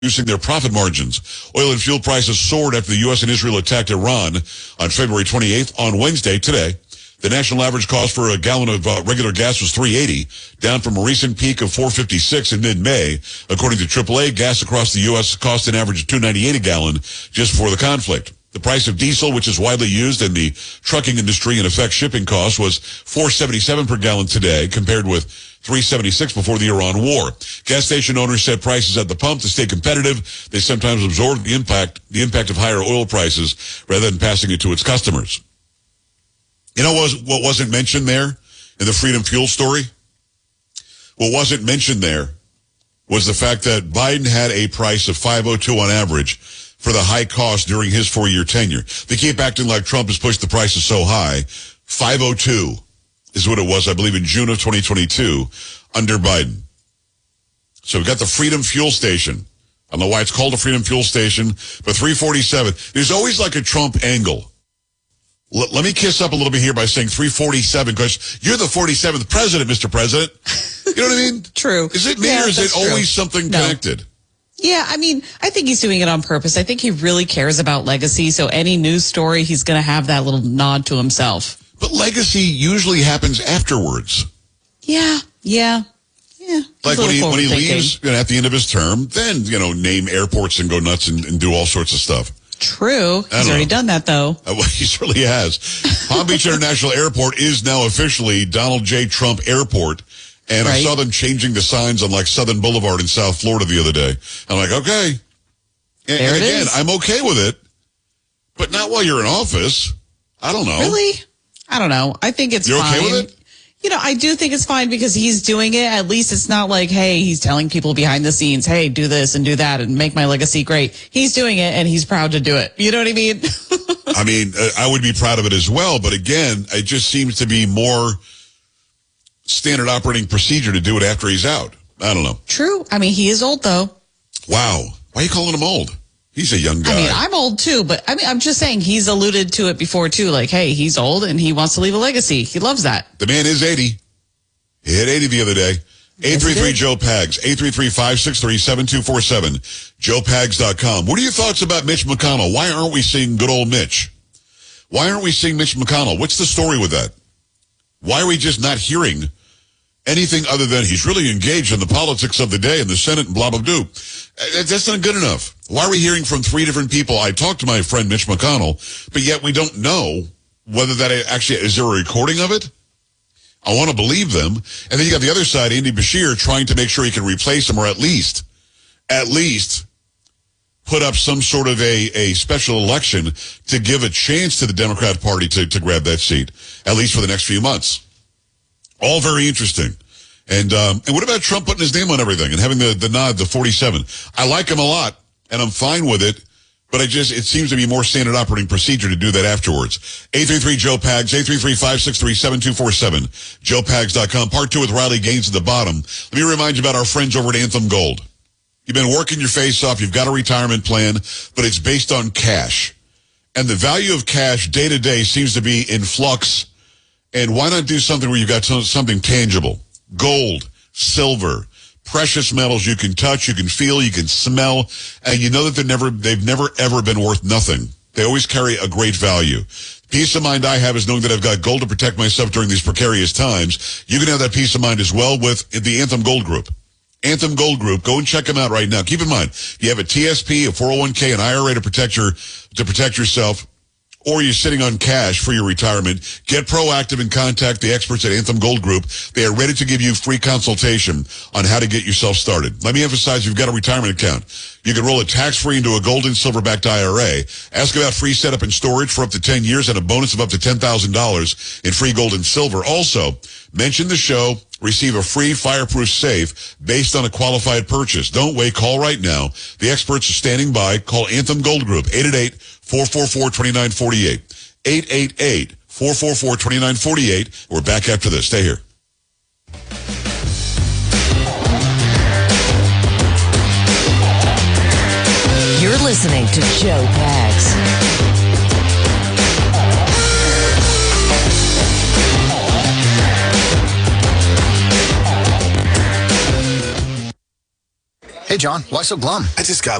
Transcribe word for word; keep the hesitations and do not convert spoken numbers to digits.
reducing their profit margins. Oil and fuel prices soared after the U S and Israel attacked Iran on February twenty-eighth. On Wednesday, today, the national average cost for a gallon of uh, regular gas was three eighty, down from a recent peak of four fifty-six in mid-May. According to triple A, gas across the U S cost an average of two ninety-eight a gallon just before the conflict. The price of diesel, which is widely used in the trucking industry and affects shipping costs, was four seventy-seven per gallon today, compared with three seventy-six before the Iran war. Gas station owners set prices at the pump to stay competitive. They sometimes absorb the impact, the impact of higher oil prices rather than passing it to its customers. You know what, was, what wasn't mentioned there in the Freedom Fuel story? What wasn't mentioned there was the fact that Biden had a price of five oh two on average for the high cost during his four-year tenure. They keep acting like Trump has pushed the prices so high. five oh two is what it was, I believe, in June of twenty twenty-two under Biden. So we've got the Freedom Fuel Station. I don't know why it's called a Freedom Fuel Station, but three forty-seven. There's always like a Trump angle. L- let me kiss up a little bit here by saying three forty-seven, because you're the forty-seventh president, Mister President. You know what I mean? True. Is it me yeah, or is it true. always something no. connected? Yeah, I mean, I think he's doing it on purpose. I think he really cares about legacy. So any news story, he's going to have that little nod to himself. But legacy usually happens afterwards. Yeah, yeah, yeah. Like when he when he leaves, you know, at the end of his term, then, you know, name airports and go nuts and, and do all sorts of stuff. True. He's already know. done that, though. Uh, well, he certainly has. Palm Beach International Airport is now officially Donald J. Trump Airport. And right. I saw them changing the signs on, like, Southern Boulevard in South Florida the other day. I'm like, okay. And, there and it again, is. I'm okay with it, but not while you're in office. I don't know. Really? I don't know. I think it's You're fine. okay with it? You know, I do think it's fine because he's doing it. At least it's not like, hey, he's telling people behind the scenes, hey, do this and do that and make my legacy great. He's doing it and he's proud to do it. You know what I mean? I mean, I would be proud of it as well. But again, it just seems to be more standard operating procedure to do it after he's out. I don't know. True. I mean, he is old, though. Wow. Why are you calling him old? He's a young guy. I mean, I'm old, too, but I mean, I'm just saying he's alluded to it before, too. Like, hey, he's old and he wants to leave a legacy. He loves that. The man is eighty. He hit eighty the other day. eight three three Joe Pags. eight three three, five six three, seven two four seven. joe pags dot com. What are your thoughts about Mitch McConnell? Why aren't we seeing good old Mitch? Why aren't we seeing Mitch McConnell? What's the story with that? Why are we just not hearing anything other than he's really engaged in the politics of the day in the Senate and blah, blah, blah. That's not good enough. Why are we hearing from three different people? I talked to my friend Mitch McConnell, but yet we don't know whether that actually, is there a recording of it? I want to believe them. And then you got the other side, Andy Beshear, trying to make sure he can replace him or at least, at least put up some sort of a, a special election to give a chance to the Democrat Party to, to grab that seat, at least for the next few months. All very interesting. And um, and what about Trump putting his name on everything and having the, the nod, the forty-seven? I like him a lot, and I'm fine with it, but I just it seems to be more standard operating procedure to do that afterwards. eight three three Joe Pags, eight three three, five six three, seven two four seven, joe pags dot com. Part two with Riley Gaines at the bottom. Let me remind you about our friends over at Anthem Gold. You've been working your face off. You've got a retirement plan, but it's based on cash. And the value of cash day to day seems to be in flux. And why not do something where you've got something tangible? Gold, silver, precious metals you can touch, you can feel, you can smell, and you know that they're never, they've never, ever been worth nothing. They always carry a great value. Peace of mind I have is knowing that I've got gold to protect myself during these precarious times. You can have that peace of mind as well with the Anthem Gold Group. Anthem Gold Group. Go and check them out right now. Keep in mind, you have a T S P, a four oh one k, an I R A to protect your, to protect yourself, or you're sitting on cash for your retirement, get proactive and contact the experts at Anthem Gold Group. They are ready to give you free consultation on how to get yourself started. Let me emphasize, you've got a retirement account. You can roll it tax-free into a gold and silver-backed I R A. Ask about free setup and storage for up to ten years and a bonus of up to ten thousand dollars in free gold and silver. Also, mention the show, receive a free fireproof safe based on a qualified purchase. Don't wait. Call right now. The experts are standing by. Call Anthem Gold Group, eight eight eight, four four four, two nine four eight. eight eight eight, four four four, two nine four eight. We're back after this. Stay here. You're listening to Joe Pags. Hey, John, why so glum? I just got